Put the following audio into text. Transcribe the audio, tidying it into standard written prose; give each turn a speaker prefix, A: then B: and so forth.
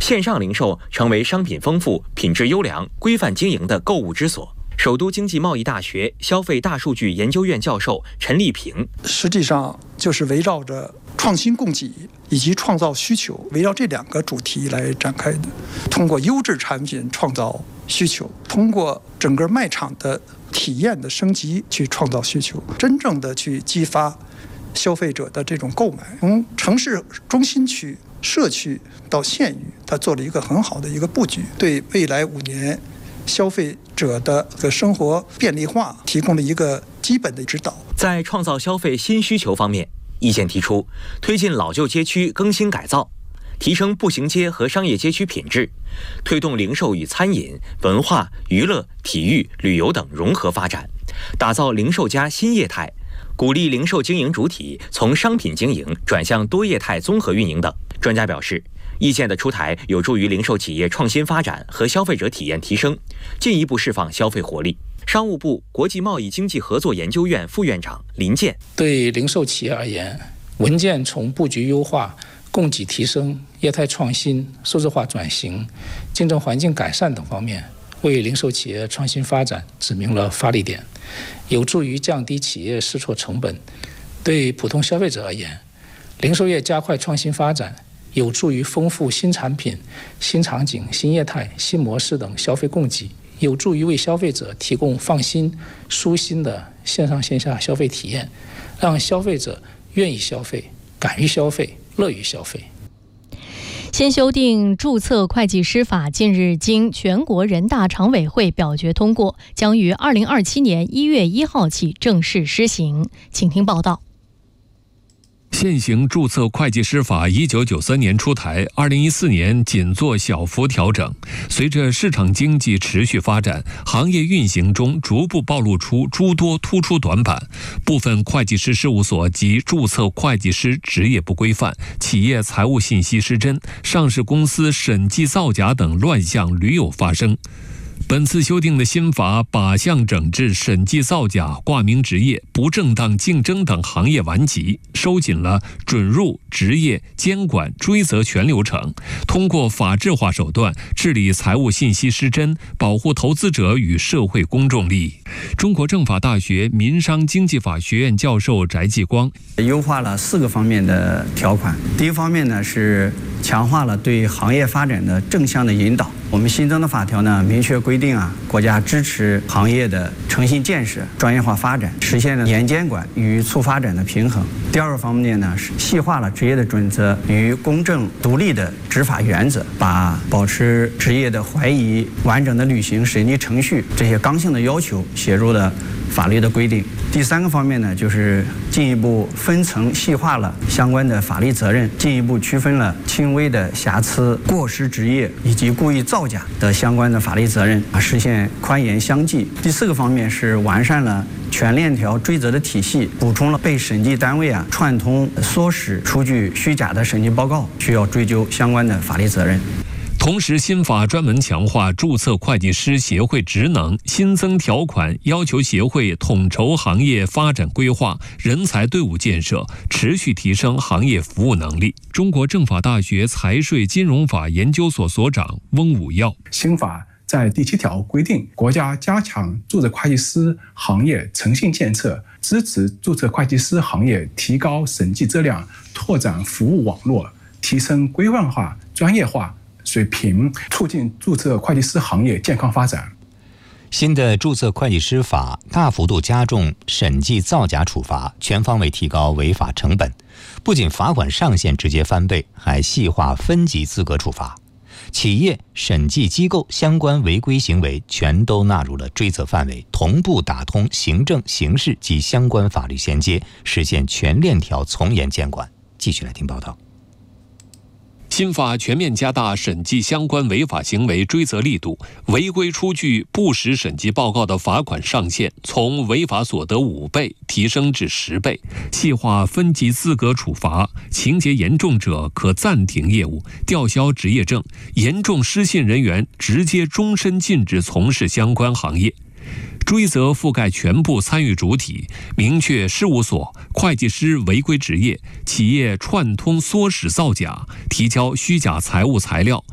A: 线上零售成为商品丰富、品质优良、规范经营的购物之所。首都经济贸易大学消费大数据研究院教授陈立平，
B: 实际上就是围绕着创新供给以及创造需求，围绕这2个主题来展开的。通过优质产品创造需求，通过整个卖场的体验的升级去创造需求，真正的去激发消费者的这种购买。从城市中心区、社区到县域，它做了一个很好的一个布局，对未来5年消费者的生活便利化提供了一个基本的指导。
A: 在创造消费新需求方面，意见提出推进老旧街区更新改造，提升步行街和商业街区品质，推动零售与餐饮、文化、娱乐、体育、旅游等融合发展，打造零售加新业态，鼓励零售经营主体从商品经营转向多业态综合运营等。专家表示，意见的出台有助于零售企业创新发展和消费者体验提升，进一步释放消费活力。商务部国际贸易经济合作研究院副院长林健，
C: 对零售企业而言，文件从布局优化、供给提升、业态创新、数字化转型、竞争环境改善等方面，为零售企业创新发展指明了发力点，有助于降低企业试错成本。对普通消费者而言，零售业加快创新发展，有助于丰富新产品、新场景、新业态、新模式等消费供给，有助于为消费者提供放心、舒心的线上线下消费体验，让消费者愿意消费、敢于消费、乐于消费。
D: 先修订注册会计师法近日经全国人大常委会表决通过，将于2027年1月1号起正式施行。请听报道。
E: 现行注册会计师法1993年出台，2014年仅做小幅调整。随着市场经济持续发展，行业运行中逐步暴露出诸多突出短板，部分会计师事务所及注册会计师职业不规范、企业财务信息失真、上市公司审计造假等乱象屡有发生。本次修订的新法靶向整治审计造假、挂名执业、不正当竞争等行业顽疾，收紧了准入、执业、监管、追责全流程，通过法治化手段治理财务信息失真，保护投资者与社会公众利益。中国政法大学民商经济法学院教授翟继光，
F: 优化了4个方面的条款。第一方面呢，是强化了对行业发展的正向的引导。我们新增的法条呢，明确规定国家支持行业的诚信建设、专业化发展，实现了严监管与促发展的平衡。第2个方面呢，是细化了职业的准则与公正独立的执法原则，把保持职业的怀疑、完整的履行审计程序这些刚性的要求写入了法律的规定。第3个方面呢，就是进一步分层细化了相关的法律责任，进一步区分了轻微的瑕疵、过失执业以及故意造假的相关的法律责任，实现宽严相济。第4个方面是完善了全链条追责的体系，补充了被审计单位串通唆使出具虚假的审计报告需要追究相关的法律责任。
E: 同时，新法专门强化注册会计师协会职能，新增条款要求协会统筹行业发展规划、人才队伍建设，持续提升行业服务能力。中国政法大学财税金融法研究所所长翁武耀，
G: 新法在第7条规定，国家加强注册会计师行业诚信建设，支持注册会计师行业提高审计质量，拓展服务网络，提升规范化、专业化水平，促进注册会计师行业健康发展。
H: 新的注册会计师法大幅度加重审计造假处罚，全方位提高违法成本，不仅罚款上限直接翻倍，还细化分级资格处罚。企业、审计机构相关违规行为全都纳入了追责范围，同步打通行政、刑事及相关法律衔接，实现全链条从严监管。继续来听报道。
E: 新法全面加大审计相关违法行为追责力度，违规出具不实审计报告的罚款上限从违法所得5倍提升至10倍，细化分级资格处罚，情节严重者可暂停业务、吊销执业证，严重失信人员直接终身禁止从事相关行业。追责覆盖全部参与主体，明确事务所、会计师违规执业、企业串通唆使造假、提交虚假财务材料、